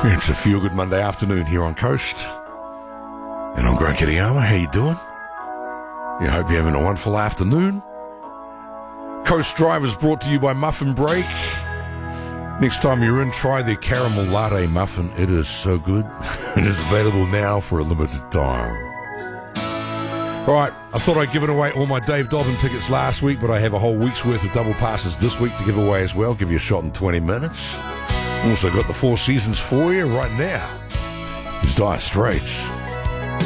It's a Feel Good Monday afternoon here on Coast. And I'm Grant Kitayama. How you doing? I hope you're having a wonderful afternoon. Coast Drive is brought to you by Muffin Break. Next time you're in, try their caramel latte muffin. It is so good. It is available now for a limited time. All right, I thought I'd given away all my Dave Dobbin tickets last week, but I have a whole week's worth of double passes this week to give away as well. Give you a shot in 20 minutes. Also got the Four Seasons for you right now. It's Dire Straits.